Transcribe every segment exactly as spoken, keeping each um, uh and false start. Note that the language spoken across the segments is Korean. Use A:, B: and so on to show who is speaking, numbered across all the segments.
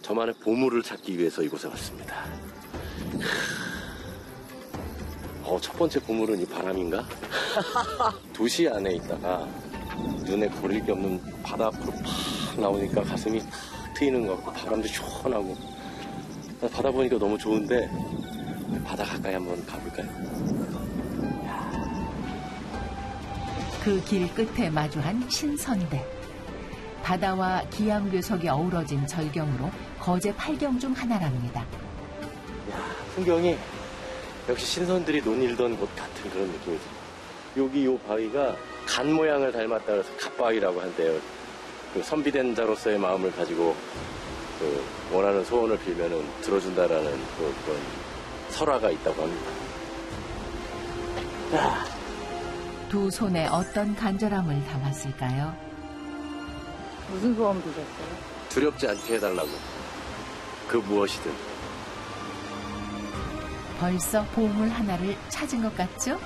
A: 저만의 보물을 찾기 위해서 이곳에 왔습니다. 어, 첫 번째 보물은 이 바람인가? 도시 안에 있다가 눈에 거릴 게 없는 바다 앞으로 팍 나오니까 가슴이 탁 트이는 것 같고 바람도 시원하고 바다 보니까 너무 좋은데 바다 가까이 한번 가볼까요?
B: 그 길 끝에 마주한 신선대. 바다와 기암괴석이 어우러진 절경으로 거제 팔경 중 하나랍니다.
A: 야, 풍경이 역시 신선들이 논일던 곳 같은 그런 느낌이죠. 여기 요 바위가 간 모양을 닮았다 그래서 갓바위라고 한대요. 그 선비된 자로서의 마음을 가지고 그 원하는 소원을 빌면은 들어준다라는 그 그런 설화가 있다고 합니다. 야.
B: 두 손에 어떤 간절함을 담았을까요?
C: 무슨 소원 비셨어요?
A: 두렵지 않게 해달라고. 그 무엇이든.
B: 벌써 보물 하나를 찾은 것 같죠?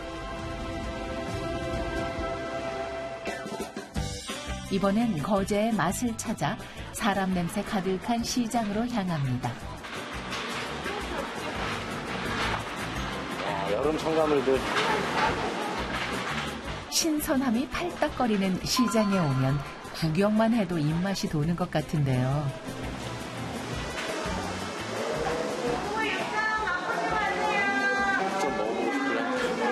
B: 이번엔 거제의 맛을 찾아 사람 냄새 가득한 시장으로 향합니다.
A: 야, 여름 청가물들.
B: 신선함이 팔딱거리는 시장에 오면 구경만 해도 입맛이 도는 것 같은데요.
A: 좀 먹어보고 싶구나.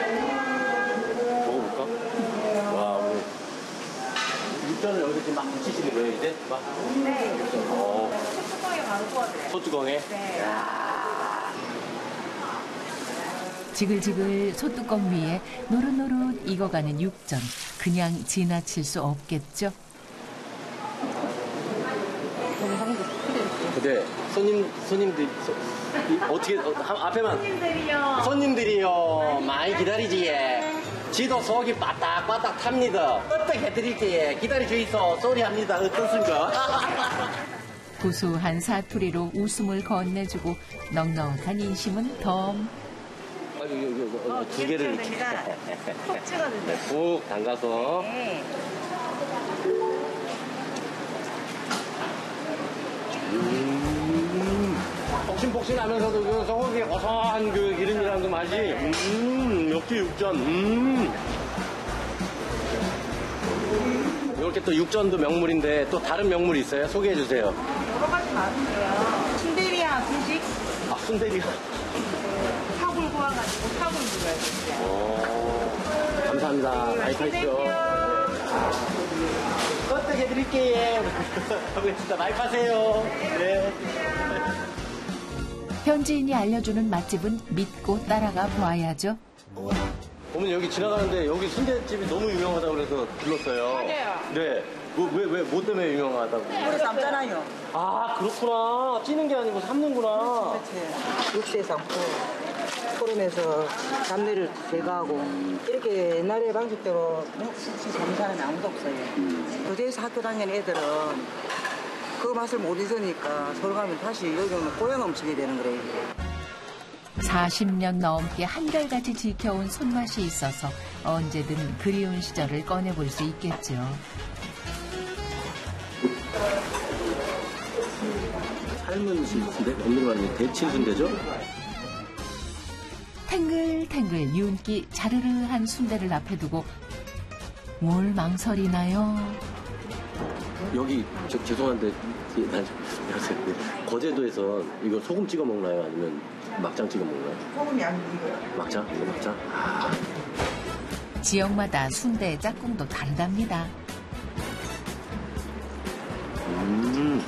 A: 먹어볼까? 와, 오늘 육전을 여기서 지금 막 묻히시는 거예요, 이제? 막?
C: 네.
A: 어.
C: 소뚜껑에 바로 구워드려요.
A: 소뚜껑에?
C: 네.
B: 지글지글 소뚜껑 위에 노릇노릇 익어가는 육전. 그냥 지나칠 수 없겠죠?
A: 근데 손님, 손님들, 소, 이, 어떻게, 어, 한, 앞에만.
C: 손님들이요.
A: 손님들이요. 많이 기다리지, 예. 지도 속이 바닥바닥 탑니다. 어떻게 해드릴게, 기다려주이소. 소리 합니다. 어떻습니까?
B: 고소한 사투리로 웃음을 건네주고 넉넉한 인심은 덤.
A: 아, 여기, 여기, 여기, 어, 두 개를 이렇게.
C: 톡 찍어주세요.
A: 푹 담가서.
C: 네.
A: 음, 폭신폭신하면서도 그 소고기 고소한 그 기름이랑 그 맛이, 음, 역시 육전, 음. 이렇게 또 육전도 명물인데 또 다른 명물이 있어요? 소개해 주세요.
C: 여러 가지 많은데요. 순대리야 분식,
A: 아, 순대리가.
C: 사골 구워가지고 사골 구워요.
A: 오, 감사합니다. 많이 파시죠. 어떻게 해드릴게요. 진짜 많이 파세요. 네.
B: 현지인이 알려주는 맛집은 믿고 따라가 보아야죠.
A: 어머니 여기 지나가는데 여기 순대집이 너무 유명하다고 그래서 불렀어요.
C: 맞아요.
A: 네. 뭐, 왜, 왜, 뭐 때문에 유명하다고?
C: 물에 삶잖아요.
A: 아, 그렇구나. 찌는 게 아니고 삶는구나.
C: 그렇지. 육수에 삶고 소름에서 잡내를 제거하고 이렇게 옛날의 방식대로 묵국수 잡는 사람이 아무도 없어요. 거제에서 학교 다니는 애들은 그 맛을 못 잊으니까 서울 가면 다시 여기 오면 고향 음식이 되는 거래요.
B: 사십 년 넘게 한결같이 지켜온 손맛이 있어서 언제든 그리운 시절을 꺼내볼 수 있겠죠.
A: 삶은 순대? 엄밀히 말하면 데친 순대죠?
B: 탱글탱글 윤기 자르르한 순대를 앞에 두고 뭘 망설이나요?
A: 여기, 저, 죄송한데, 난, 안녕하세요. 거제도에서 이거 소금 찍어 먹나요? 아니면 막장 찍어 먹나요?
C: 소금이 아니고
A: 막장? 이거 막장? 아.
B: 지역마다 순대의 짝꿍도 다르답니다.
A: 음.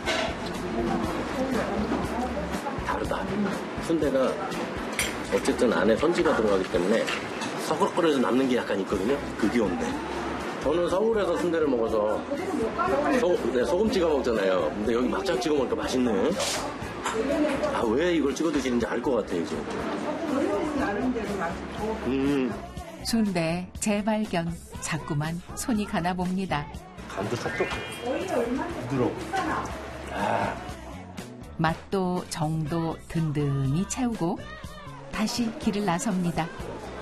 A: 다르다. 순대가 어쨌든 안에 선지가 들어가기 때문에 서글거려서 남는 게 약간 있거든요. 그 귀여운데. 저는 서울에서 순대를 먹어서 소, 네, 소금 찍어 먹잖아요. 근데 여기 막장 찍어 먹으니까 맛있네. 아, 왜 이걸 찍어 드시는지 알 것 같아요, 이제. 음.
B: 순대 재발견. 자꾸만 손이 가나 봅니다.
A: 간도 촉촉. 부드러워. 아.
B: 맛도 정도 든든히 채우고 다시 길을 나섭니다.